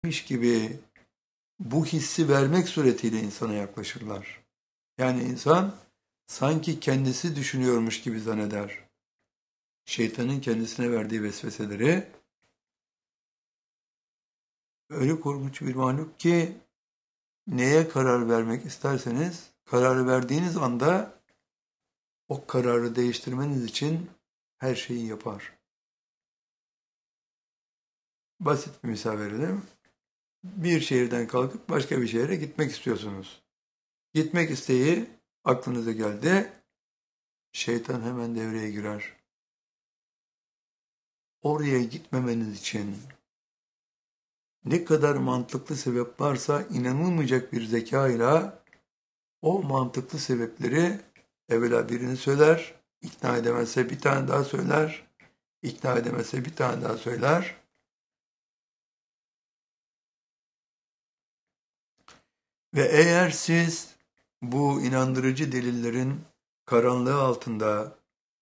gibi bu hissi vermek suretiyle insana yaklaşırlar. Yani insan sanki kendisi düşünüyormuş gibi zanneder. Şeytanın kendisine verdiği vesveseleri öyle korkunç bir mahluk ki neye karar vermek isterseniz kararı verdiğiniz anda o kararı değiştirmeniz için her şeyi yapar. Basit bir misal verelim. Bir şehirden kalkıp başka bir şehre gitmek istiyorsunuz. Gitmek isteği aklınıza geldi. Şeytan hemen devreye girer. Oraya gitmemeniz için ne kadar mantıklı sebep varsa inanılmayacak bir zekayla o mantıklı sebepleri evvela birini söyler, ikna edemezse bir tane daha söyler, ikna edemezse bir tane daha söyler. Ve eğer siz bu inandırıcı delillerin karanlığı altında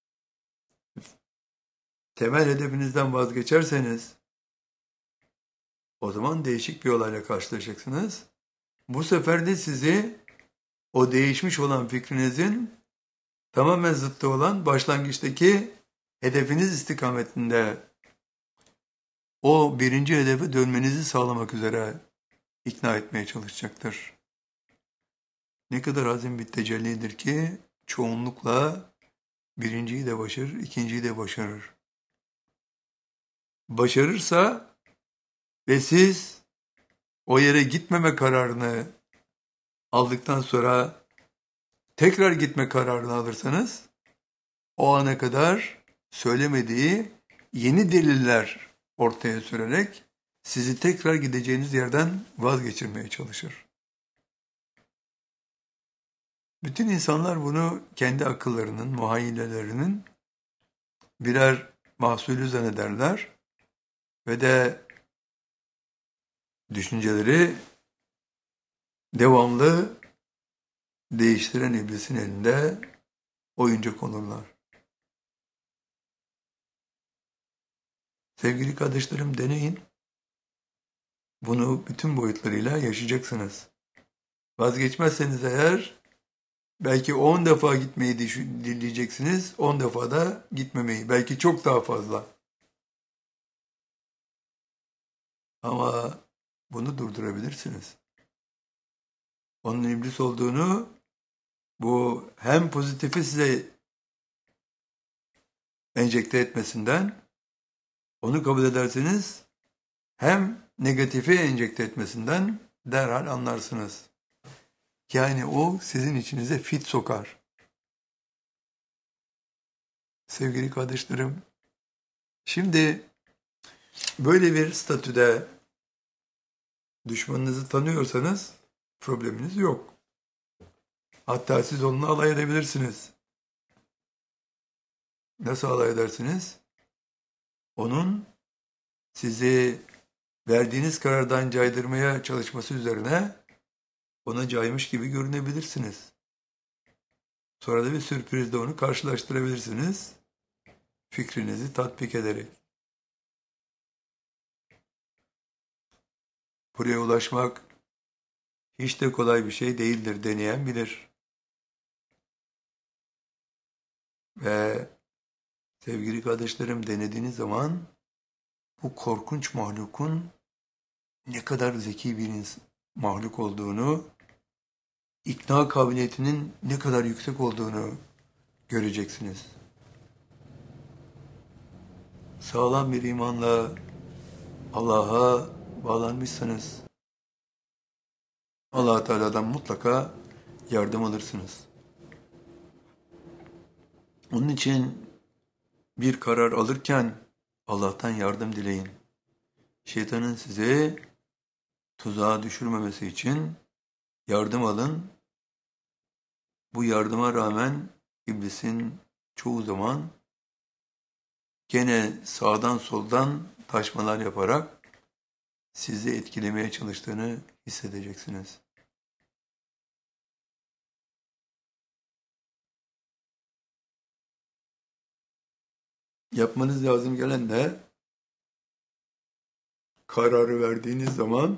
temel hedefinizden vazgeçerseniz o zaman değişik bir olayla karşılaşacaksınız. Bu sefer de sizi o değişmiş olan fikrinizin tamamen zıttı olan başlangıçtaki hedefiniz istikametinde o birinci hedefe dönmenizi sağlamak üzere ikna etmeye çalışacaktır. Ne kadar azim bir tecellidir ki çoğunlukla birinciyi de başarır, ikinciyi de başarır. Başarırsa ve siz o yere gitmeme kararını aldıktan sonra tekrar gitme kararını alırsanız o ana kadar söylemediği yeni deliller ortaya sürerek sizi tekrar gideceğiniz yerden vazgeçirmeye çalışır. Bütün insanlar bunu kendi akıllarının, muhayyilelerinin birer mahsulü zannederler ve de düşünceleri devamlı değiştiren iblisin elinde oyuncak olurlar. Sevgili kardeşlerim, deneyin. Bunu bütün boyutlarıyla yaşayacaksınız. Vazgeçmezseniz eğer belki 10 defa gitmeyi dileyeceksiniz, 10 defa da gitmemeyi. Belki çok daha fazla. Ama bunu durdurabilirsiniz. Onun iblis olduğunu bu hem pozitifi size enjekte etmesinden onu kabul ederseniz hem negatifi enjekte etmesinden derhal anlarsınız. Yani o sizin içinize fit sokar. Sevgili kardeşlerim, şimdi böyle bir statüde düşmanınızı tanıyorsanız probleminiz yok. Hatta siz onunla alay edebilirsiniz. Nasıl alay edersiniz? Onun sizi verdiğiniz karardan caydırmaya çalışması üzerine ona caymış gibi görünebilirsiniz. Sonra da bir sürprizle onu karşılaştırabilirsiniz. Fikrinizi tatbik ederek. Buraya ulaşmak hiç de kolay bir şey değildir, deneyen bilir. Ve sevgili kardeşlerim, denediğiniz zaman bu korkunç mahlukun ne kadar zeki bir mahluk olduğunu, ikna kabiliyetinin ne kadar yüksek olduğunu göreceksiniz. Sağlam bir imanla Allah'a bağlanmışsanız Allah Teala'dan mutlaka yardım alırsınız. Onun için bir karar alırken Allah'tan yardım dileyin. Şeytanın size tuzağa düşürmemesi için yardım alın. Bu yardıma rağmen iblisin çoğu zaman gene sağdan soldan taşmalar yaparak sizi etkilemeye çalıştığını hissedeceksiniz. Yapmanız lazım gelen de kararı verdiğiniz zaman